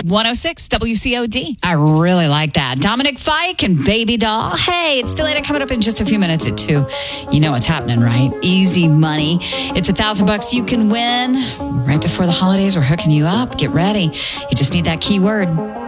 106 WCOD. I really like that. Dominic Fike and Baby Doll. Hey, it's Delana coming up in just a few minutes at 2. You know what's happening, right? Easy money. It's $1,000 you can win. Right before the holidays, we're hooking you up. Get ready. You just need that keyword.